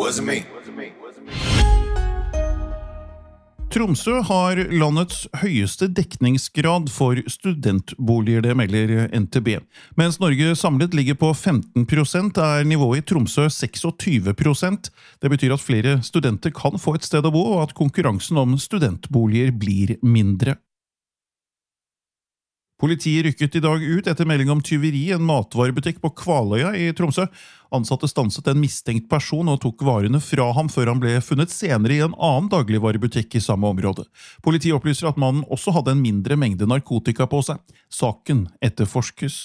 wasn't me. Tromsø har landets høyeste dekningsgrad for studentboliger, det melder NTB. Mens Norge samlet ligger på 15%, er nivået i Tromsø 26%. Det betyr at flere studenter kan få et sted å bo, og at konkurransen om studentboliger blir mindre. Politiet rykket i dag ut etter melding om tyveri i en matvarebutikk på Kvaløya i Tromsø. Ansatte stanset en mistenkt person og tok varene fra ham før han ble funnet senere i en annen dagligvarebutikk i samme område. Politiet opplyser at mannen også hadde en mindre mengde narkotika på seg. Saken etterforskes.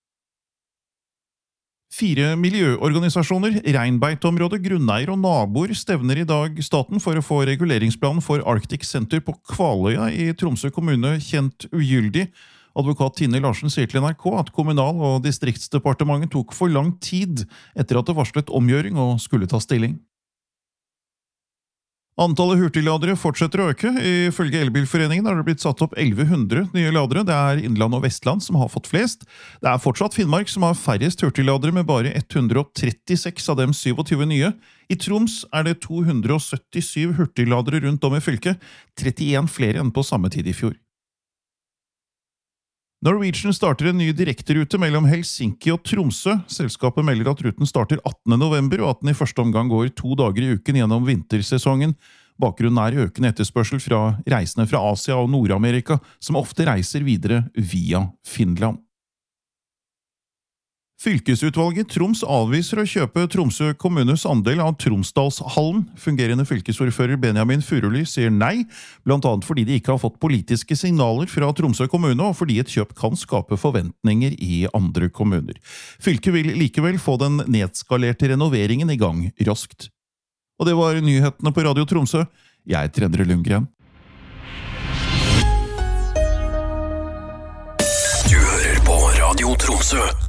4 miljøorganisasjoner, Reinbeiteområdet, grunneier og naboer stevner i dag staten for å få reguleringsplanen for Arctic Center på Kvaløya i Tromsø kommune kjent ugyldig. Advokat Tine Larsen sier til NRK at Kommunal- og distriktsdepartementet tok for lang tid etter at det varslet omgjøring og skulle ta stilling. Antallet hurtigladere fortsetter å øke. Ifølge Elbilforeningen har det blitt satt opp 1100 nye ladere. Det er Innland og Vestland som har fått flest. Det er fortsatt Finnmark som har færrest hurtigladere med bare 136 av dem 27 nye. I Troms er det 277 hurtigladere rundt om i fylket, 31 flere enn på samme tid i fjor. Norwegian starter en ny direkterute mellom Helsinki og Tromsø. Selskapet melder at ruten starter 18. november, og at den i første omgang går 2 dager i uken gjennom vintersesongen. Bakgrunnen er økende etterspørsel fra reisende fra Asia og Nord-Amerika, som ofte reiser videre via Finland. Fylkesutvalget Troms avviser å kjøpe Tromsø kommunes andel av Tromsdalshallen. Fungerende fylkesordfører Benjamin Furuli sier nei, blant annet fordi de ikke har fått politiske signaler fra Tromsø kommune, og fordi et kjøp kan skape forventninger i andre kommuner. Fylket vil likevel få den nedskalerte renoveringen i gang raskt. Og det var nyhetene på Radio Tromsø. Jeg heter Endre Lundgren. Du hører på Radio Tromsø.